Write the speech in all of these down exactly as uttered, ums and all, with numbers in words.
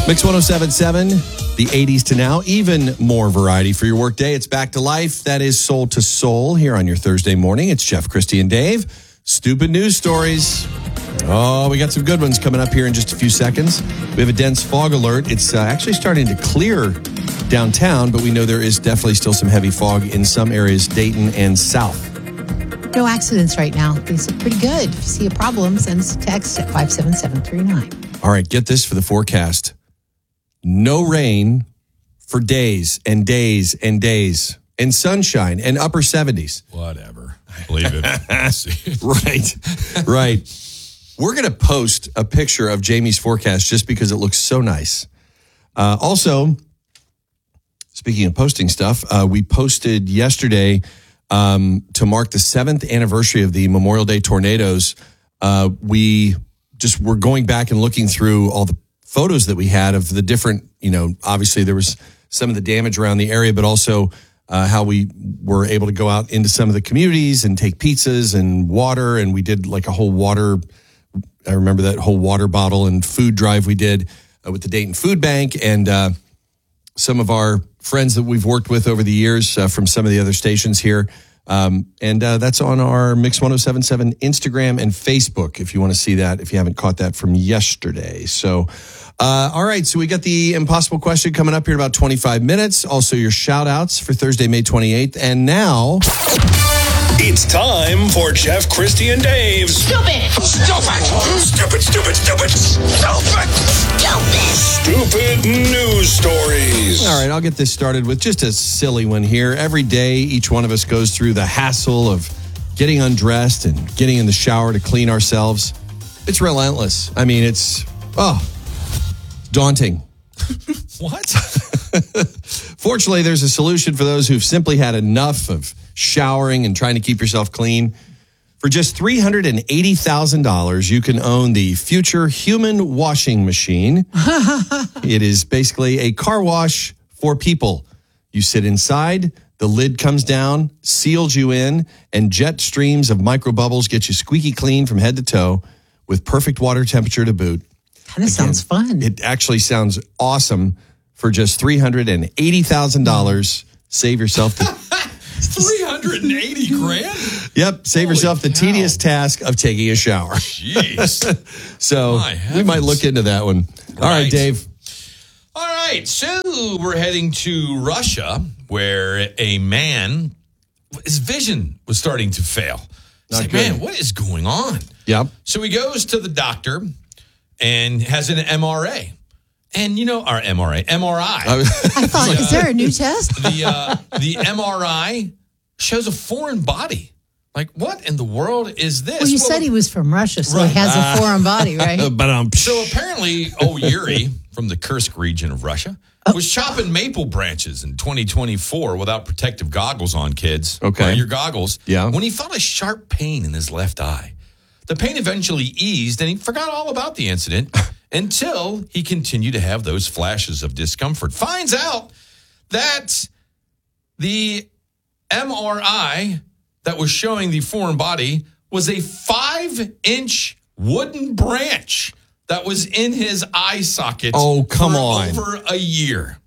Mix one oh seven point seven, the eighties to now, even more variety for your workday. It's Back to Life. That is Soul to Soul here on your Thursday morning. It's Jeff, Christy, and Dave. Stupid news stories. Oh, we got some good ones coming up here in just a few seconds. We have a dense fog alert. It's uh, actually starting to clear downtown, but we know there is definitely still some heavy fog in some areas, Dayton and south. No accidents right now. Things look pretty good. If you see a problem, send us a text at five seven seven three nine. All right, get this for the forecast. No rain for days and days and days, and sunshine and upper seventies. Whatever. Believe it. Right, right. We're going to post a picture of Jamie's forecast just because it looks so nice. Uh, also, speaking of posting stuff, uh, we posted yesterday um, to mark the seventh anniversary of the Memorial Day tornadoes. Uh, we just were going back and looking through all the photos that we had of the different, you know, obviously there was some of the damage around the area, but also uh, how we were able to go out into some of the communities and take pizzas and water. And we did like a whole water, I remember that whole water bottle and food drive we did uh, with the Dayton Food Bank and uh, some of our friends that we've worked with over the years uh, from some of the other stations here. Um, and uh, that's on our Mix one oh seven point seven Instagram and Facebook if you want to see that, if you haven't caught that from yesterday. So, uh, all right. So we got the impossible question coming up here in about twenty-five minutes. Also your shout outs for Thursday, May twenty-eighth. And now it's time for Jeff, Christy, and Dave's Stupid! Stupid! Stupid, stupid, stupid, stupid! Stupid! Stupid news stories. All right, I'll get this started with just a silly one here. Every day, each one of us goes through the hassle of getting undressed and getting in the shower to clean ourselves. It's relentless. I mean, it's, oh, daunting. What? Fortunately, there's a solution for those who've simply had enough of showering and trying to keep yourself clean. For just three hundred eighty thousand dollars, you can own the Future Human Washing Machine. It is basically a car wash for people. You sit inside, the lid comes down, seals you in, and jet streams of micro bubbles get you squeaky clean from head to toe with perfect water temperature to boot. Kind of sounds fun. It actually sounds awesome. For just three hundred eighty thousand dollars, save yourself the three hundred eighty grand? Yep, save Holy yourself the cow. tedious task of taking a shower. Jeez. So we might look into that one. All right, Right. Dave. All right, so we're heading to Russia, where a man, his vision was starting to fail. He's Not like, good. man, what is going on? Yep. So he goes to the doctor and has an M R A. And, you know, our M R A, M R I. I was- I thought, is there a new test? the uh, the M R I shows a foreign body. Like, what in the world is this? Well, you said he was from Russia, so Right. he has a foreign body, right? but um, So apparently, O'Yuri from the Kursk region of Russia was chopping maple branches in twenty twenty-four without protective goggles on, kids. Okay. Wear your goggles. Yeah. When he felt a sharp pain in his left eye. The pain eventually eased, and he forgot all about the incident until he continued to have those flashes of discomfort. Finds out that the M R I that was showing the foreign body was a five-inch wooden branch that was in his eye socket. Oh, come for on. Over a year.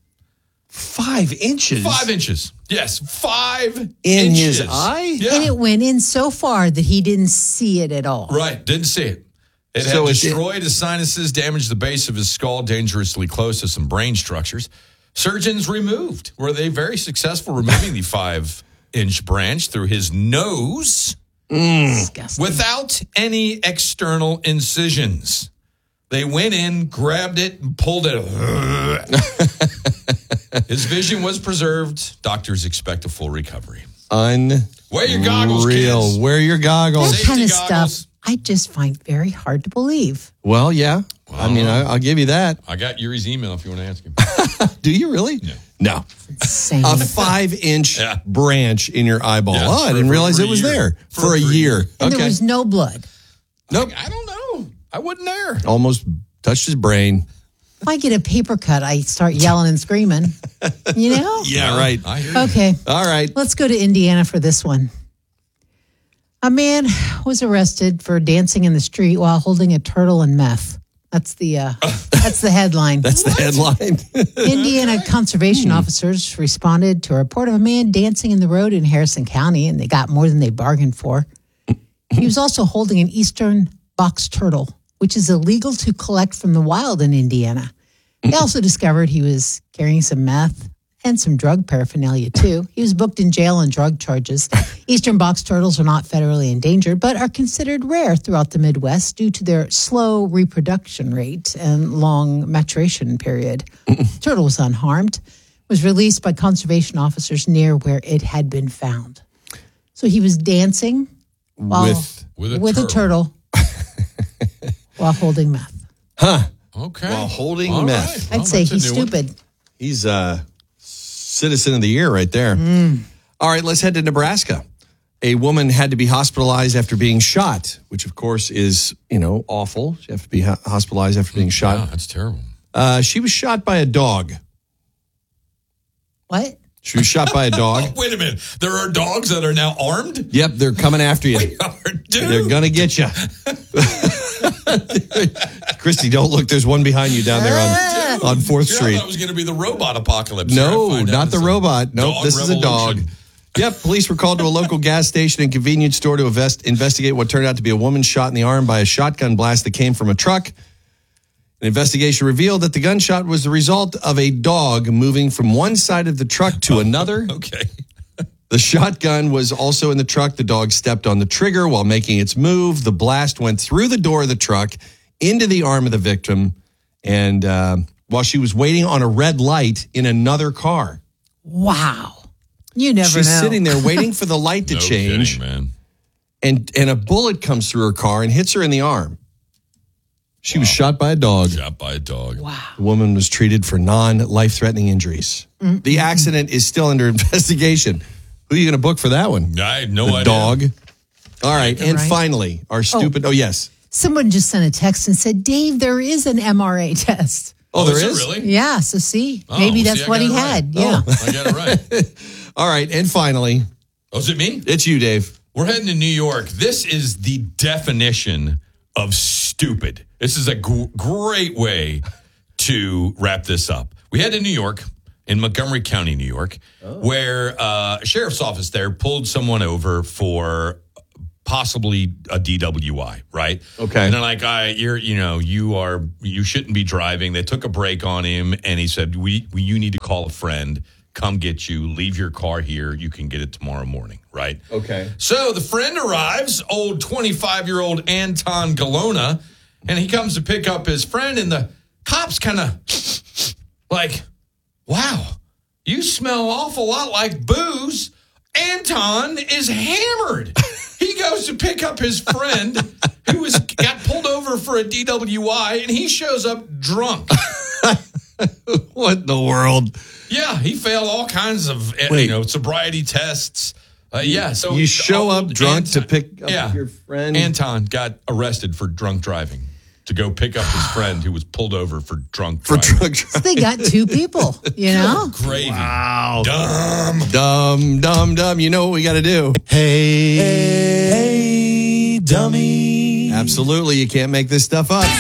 five inches? Five inches. Yes, five In inches. his eye? Yeah. And it went in so far that he didn't see it at all. Right, didn't see it. It So had it did- destroyed his sinuses, damaged the base of his skull, dangerously close to some brain structures. Surgeons removed. Were they very successful removing the five-inch branch through his nose Disgusting. without any external incisions? They went in, grabbed it, and pulled it. His vision was preserved. Doctors expect a full recovery. Unreal. Wear your goggles, kids. Wear your goggles. that Safety kind of goggles. stuff I just find very hard to believe. Well, yeah. I mean, I, I'll give you that. I got Yuri's email if you want to ask him. Do you really? No. No. Insane. A five-inch Yeah. branch in your eyeball. Yeah, oh, I for- didn't for- realize for it a was year. there For- for a for a year. year. and Okay. there was no blood. Nope. I don't know. I wasn't there. Almost touched his brain. If I get a paper cut, I start yelling and screaming. You know? Yeah, right. I hear you. Okay. All right. Let's go to Indiana for this one. A man was arrested for dancing in the street while holding a turtle and meth. That's the uh, that's the headline. That's the headline. Indiana conservation officers responded to a report of a man dancing in the road in Harrison County, and they got more than they bargained for. He was also holding an eastern box turtle, which is illegal to collect from the wild in Indiana. They also discovered he was carrying some meth and some drug paraphernalia, too. He was booked in jail on drug charges. Eastern box turtles are not federally endangered, but are considered rare throughout the Midwest due to their slow reproduction rate and long maturation period. The turtle was unharmed, was released by conservation officers near where it had been found. So he was dancing while, With, with a with turtle. a turtle while holding meth. huh. Okay. While holding All meth. right. I'd Well, say that's a he's new one. stupid. He's uh, citizen of the year right there. All right, let's head to Nebraska. A woman had to be hospitalized after being shot, which of course is, you know, awful. She have to be ho- hospitalized after being Wow, shot. that's terrible. Uh, she was shot by a dog. What? She was shot by a dog. Oh, wait a minute. There are dogs that are now armed? Yep, they're coming after you. We are, dude. They're going to get you. Christy, don't look. There's one behind you down there on, on fourth Sure, I Street. thought it was going to be the robot apocalypse. No, Find out not it's the a robot. Nope, dog this is a dog. revolution. Yep, police were called to a local gas station and convenience store to invest, investigate what turned out to be a woman shot in the arm by a shotgun blast that came from a truck. An investigation revealed that the gunshot was the result of a dog moving from one side of the truck to another. Okay. The shotgun was also in the truck. The dog stepped on the trigger while making its move. The blast went through the door of the truck into the arm of the victim, and uh, while she was waiting on a red light in another car. Wow. You never She's know. sitting there waiting for the light to No change, kidding, man. and and a bullet comes through her car and hits her in the arm. She was shot by a dog. Shot by a dog. Wow. The woman was treated for non-life-threatening injuries. Mm-hmm. The accident is still under investigation. Who are you going to book for that one? I had no The idea. dog. All right, and Right. finally, our stupid. Oh, yes. Someone just sent a text and said, Dave, there is an M R A test. Oh, there is is. it really? Yeah, so see, Oh, maybe see, that's I what got he it right. had. Yeah. I got it right. All right, and finally, Oh, is it me? it's you, Dave. We're heading to New York. This is the definition of stupid. This is a g- great way to wrap this up. We head to New York, in Montgomery County, New York, where uh, a sheriff's office there pulled someone over for possibly a D W I, right? Okay. And they're like, I, you're, you know, you are, you shouldn't be driving. They took a break on him, and he said, we, we you need to call a friend, come get you, leave your car here. You can get it tomorrow morning, right? Okay. So the friend arrives, old twenty-five-year-old Anton Galona, and he comes to pick up his friend, and the cops kind of like, wow, you smell awful lot like booze. Anton is hammered. He goes to pick up his friend who was got pulled over for a D W I, and he shows up drunk. What in the world? Yeah, he failed all kinds of uh, Wait. you know sobriety tests. Uh, yeah, so You show up old drunk to Anton- pick up yeah, your friend? Anton got arrested for drunk driving to go pick up his friend who was pulled over for drunk For driving. drug So they got two people, you know? Gravy. Wow. Dumb. Dumb, dumb, dumb. You know what we got to do. Hey, hey, dummy. Absolutely. You can't make this stuff up.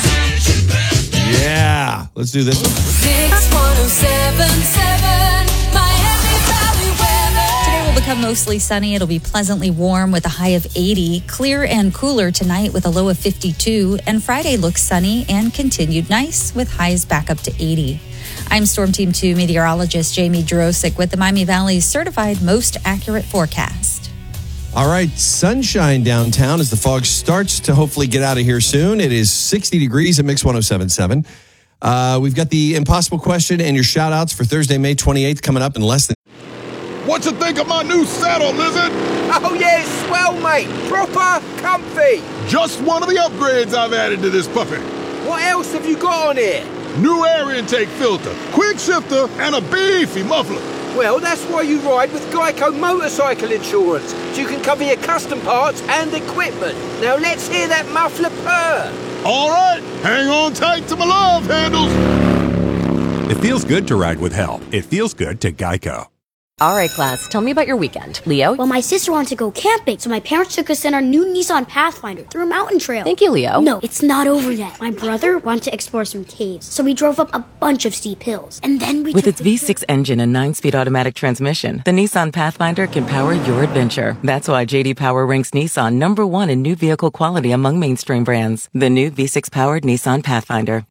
Yeah. Let's do this one. Mix one oh seven point seven, Miami Valley weather. Today will become mostly sunny. It'll be pleasantly warm with a high of eighty. Clear and cooler tonight with a low of fifty-two. And Friday looks sunny and continued nice with highs back up to eighty. I'm Storm Team two meteorologist Jamie Drosick with the Miami Valley's certified most accurate forecast. All right, sunshine downtown as the fog starts to hopefully get out of here soon. It is sixty degrees at Mix one oh seven point seven. Uh, we've got the impossible question and your shout outs for Thursday, May twenty-eighth coming up in less than. What you think of my new saddle, Lizard? Oh yeah, it's swell, mate. Proper comfy. Just one of the upgrades I've added to this puppy. What else have you got on here? New air intake filter, quick shifter, and a beefy muffler. Well, that's why you ride with Geico Motorcycle Insurance, so you can cover your custom parts and equipment. Now let's hear that muffler purr. All right, hang on tight to my love handles. It feels good to ride with help. It feels good to Geico. All right, class, tell me about your weekend. Leo? Well, my sister wanted to go camping, so my parents took us in our new Nissan Pathfinder through a mountain trail. Thank you, Leo. No, it's not over yet. My brother wanted to explore some caves, so we drove up a bunch of steep hills. And then we With took its the- V six engine and nine-speed automatic transmission, the Nissan Pathfinder can power your adventure. That's why J D Power ranks Nissan number one in new vehicle quality among mainstream brands. The new V six-powered Nissan Pathfinder.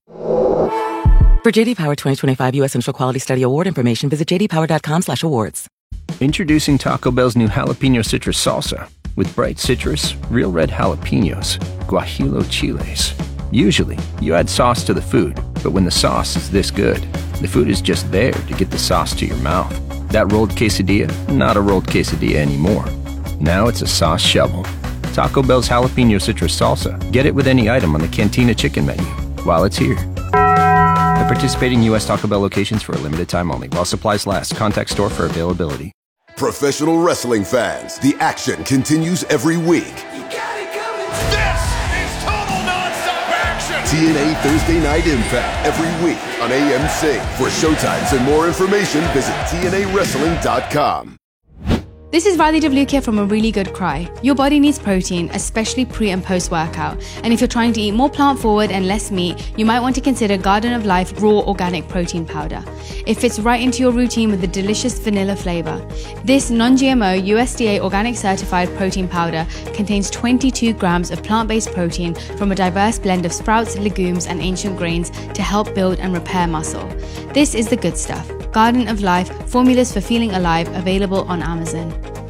For J D Power twenty twenty-five U S Central Quality Study Award information, visit j d power dot com slash awards. Introducing Taco Bell's new jalapeno citrus salsa. With bright citrus, real red jalapenos, guajillo chiles. Usually, you add sauce to the food, but when the sauce is this good, the food is just there to get the sauce to your mouth. That rolled quesadilla, not a rolled quesadilla anymore. Now it's a sauce shovel. Taco Bell's jalapeno citrus salsa. Get it with any item on the Cantina chicken menu while it's here. At participating U S Taco Bell locations for a limited time only. While supplies last. Contact store for availability. Professional wrestling fans, the action continues every week. You got it coming. This is total nonstop action. T N A Thursday Night Impact every week on A M C. For showtimes and more information, visit T N A wrestling dot com. This is Riley DeVlukia from A Really Good Cry. Your body needs protein, especially pre and post workout. And if you're trying to eat more plant forward and less meat, you might want to consider Garden of Life Raw Organic Protein Powder. It fits right into your routine with a delicious vanilla flavor. This non-G M O U S D A organic certified protein powder contains twenty-two grams of plant-based protein from a diverse blend of sprouts, legumes, and ancient grains to help build and repair muscle. This is the good stuff. Garden of Life, formulas for feeling alive, available on Amazon.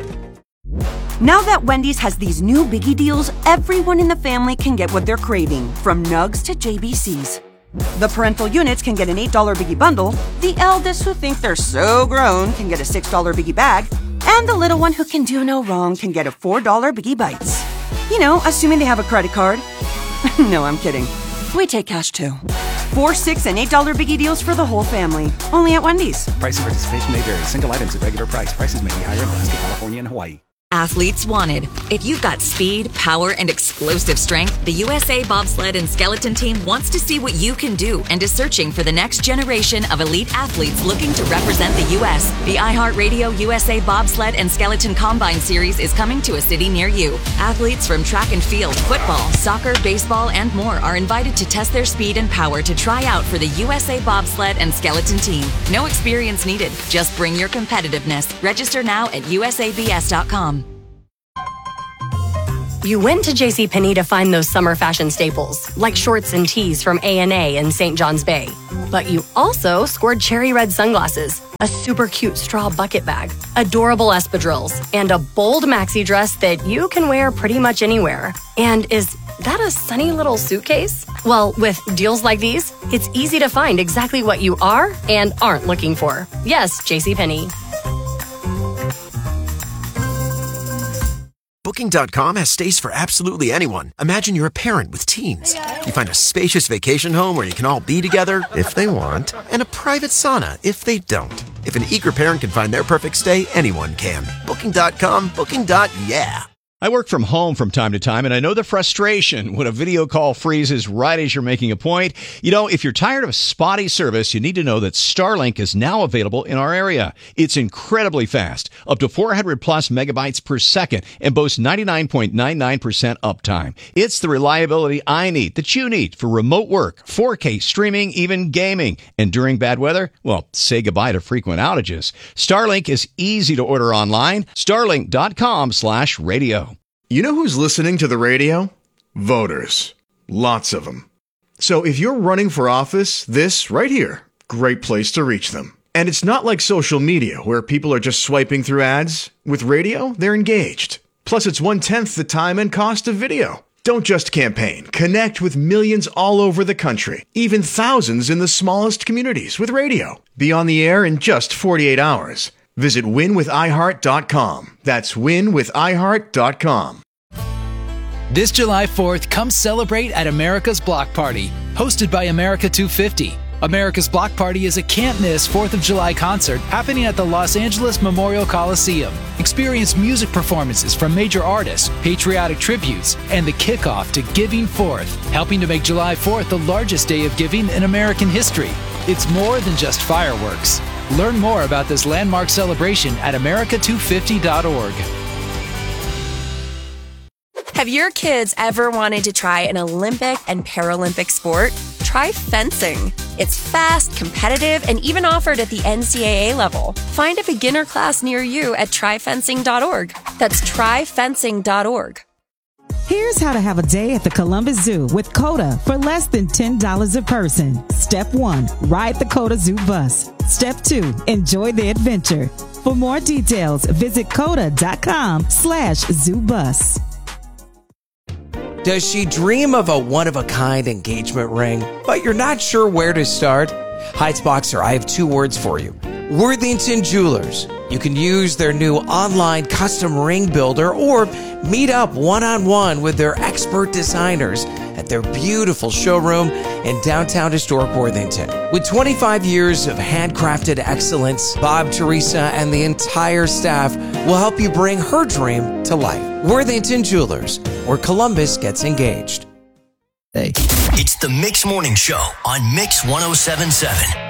Now that Wendy's has these new biggie deals, everyone in the family can get what they're craving, from nugs to J B Cs. The parental units can get an eight dollar biggie bundle, the eldest who think they're so grown can get a six dollar biggie bag, and the little one who can do no wrong can get a four dollar biggie bites. You know, assuming they have a credit card. No, I'm kidding. We take cash too. Four, six, and eight dollar biggie deals for the whole family. Only at Wendy's. Price and participation may vary. Single items at regular price. Prices may be higher in Alaska, California, and Hawaii. Athletes wanted. If you've got speed, power, and explosive strength, the U S A Bobsled and Skeleton Team wants to see what you can do and is searching for the next generation of elite athletes looking to represent the U S. The iHeartRadio U S A Bobsled and Skeleton Combine Series is coming to a city near you. Athletes from track and field, football, soccer, baseball, and more are invited to test their speed and power to try out for the U S A Bobsled and Skeleton Team. No experience needed. Just bring your competitiveness. Register now at U S A B S dot com. You went to JCPenney to find those summer fashion staples, like shorts and tees from A and A in Saint John's Bay. But you also scored cherry red sunglasses, a super cute straw bucket bag, adorable espadrilles, and a bold maxi dress that you can wear pretty much anywhere. And is that a sunny little suitcase? Well, with deals like these, it's easy to find exactly what you are and aren't looking for. Yes, JCPenney. Booking dot com has stays for absolutely anyone. Imagine you're a parent with teens. You find a spacious vacation home where you can all be together, if they want, and a private sauna, if they don't. If an eager parent can find their perfect stay, anyone can. Booking dot com, booking. Yeah. I work from home from time to time, and I know the frustration when a video call freezes right as you're making a point. You know, if you're tired of spotty service, you need to know that Starlink is now available in our area. It's incredibly fast, up to four hundred plus megabytes per second, and boasts ninety-nine point nine nine percent uptime. It's the reliability I need, that you need, for remote work, four K streaming, even gaming. And during bad weather, well, say goodbye to frequent outages. Starlink is easy to order online. Starlink dot com slash radio. You know who's listening to the radio? Voters. Lots of them. So if you're running for office, this right here, great place to reach them. And it's not like social media where people are just swiping through ads. With radio, they're engaged. Plus, it's one-tenth the time and cost of video. Don't just campaign. Connect with millions all over the country, even thousands in the smallest communities with radio. Be on the air in just forty-eight hours. Visit win with i heart dot com. That's win with i heart dot com. This July fourth, come celebrate at America's Block Party, hosted by America two fifty. America's Block Party is a can't-miss fourth of July concert happening at the Los Angeles Memorial Coliseum. Experience music performances from major artists, patriotic tributes, and the kickoff to Giving Fourth, helping to make July fourth the largest day of giving in American history. It's more than just fireworks. Learn more about this landmark celebration at America two fifty dot org. Have your kids ever wanted to try an Olympic and Paralympic sport? Try fencing. It's fast, competitive, and even offered at the N C double A level. Find a beginner class near you at try fencing dot org. That's try fencing dot org. Here's how to have a day at the Columbus Zoo with COTA for less than ten dollars a person. Step one, ride the COTA Zoo bus. Step two, enjoy the adventure. For more details, visit coda dot com slash zoo bus. Does she dream of a one-of-a-kind engagement ring, but you're not sure where to start? Heights Boxer, I have two words for you. Worthington Jewelers. You can use their new online custom ring builder or meet up one-on-one with their expert designers at their beautiful showroom in downtown historic Worthington. With twenty-five years of handcrafted excellence, Bob, Teresa, and the entire staff will help you bring her dream to life. Worthington Jewelers, where Columbus gets engaged. Hey. It's the Mix Morning Show on Mix one oh seven point seven.